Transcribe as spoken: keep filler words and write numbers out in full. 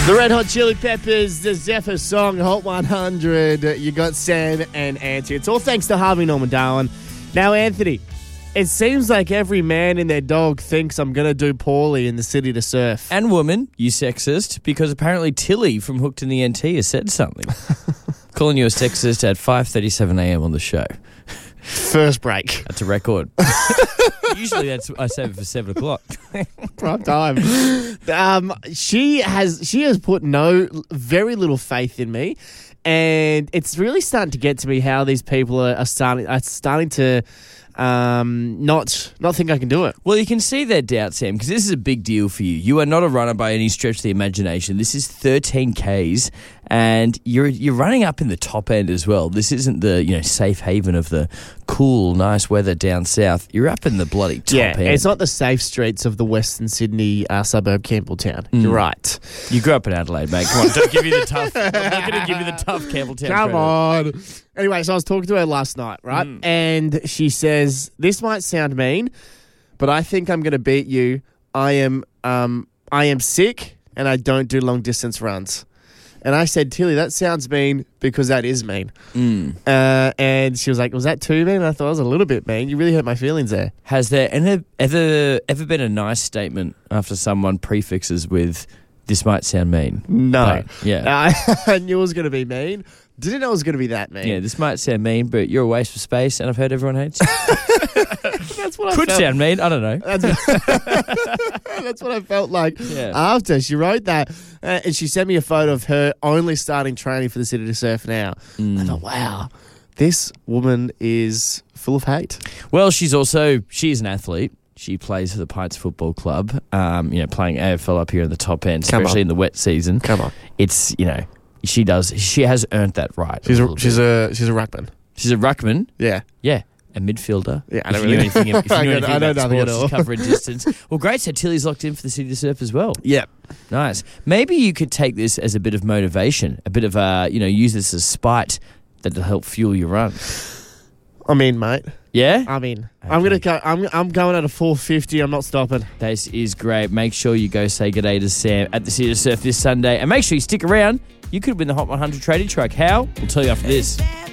The Red Hot Chili Peppers, the Zephyr song, Hot one hundred. You got Sam and Anthony. It's all thanks to Harvey Norman Darwin. Now, Anthony, it seems like every man and their dog thinks I'm going to do poorly in the city to surf. And woman, you sexist, because apparently Tilly from Hooked in the N T has said something. Calling you a sexist at five thirty-seven a.m. on the show. First break. That's a record. Usually that's I save it for seven o'clock. Prime time. Um, she has she has put no very little faith in me, and it's really starting to get to me how these people are, are starting are starting to um, not not think I can do it. Well, you can see their doubt, Sam, because this is a big deal for you. You are not a runner by any stretch of the imagination. This is thirteen Ks, and you're you're running up in the top end as well. This isn't the you know safe haven of the cool, nice weather down south. You're up in the bloody top yeah, end. It's not the safe streets of the Western Sydney uh, suburb Campbelltown. Mm. You're right. You grew up in Adelaide, mate. Come on, don't give me the tough. I'm not going to give you the tough Campbelltown. Come credit. on. Anyway, so I was talking to her last night, right? Mm. And she says, "This might sound mean, but I think I'm going to beat you. I am, um, I am sick, and I don't do long distance runs." And I said, "Tilly, that sounds mean because that is mean." Mm. Uh, and she was like, "Was that too mean?" And I thought it was a little bit mean. You really hurt my feelings there. Has there ever, ever ever been a nice statement after someone prefixes with, "This might sound mean"? No. Like, yeah. Uh, I knew it was going to be mean. Didn't know it was going to be that mean. Yeah, this might sound mean, but you're a waste of space, and I've heard everyone hates you. That's what I Could felt. sound mean, I don't know. That's, that's what I felt like Yeah. after she wrote that. Uh, and she sent me a photo of her only starting training for the City to Surf now. Mm. I thought, wow, this woman is full of hate. Well, she's also, she's an athlete. She plays for the Pints Football Club, um, you know, playing A F L up here in the top end, Come especially on. in the wet season. Come on. It's, you know, she does, she has earned that right. She's a, little she's bit. a she's a ruckman. She's a ruckman. Yeah. Yeah. A midfielder. Yeah, I if don't you knew really- anything, if you I knew don't- anything I know about nothing at sports, all. cover and distance. Well, great. So Tilly's locked in for the City to Surf as well. Yep. Nice. Maybe you could take this as a bit of motivation, a bit of, uh, you know, use this as spite that'll help fuel your run. I'm in, mate. Yeah? I'm in. I'm gonna go. I'm I'm going at a four fifty. I'm not stopping. This is great. Make sure you go say good day to Sam at the City to Surf this Sunday. And make sure you stick around. You could win the Hot one hundred trading truck. How? We'll tell you after this.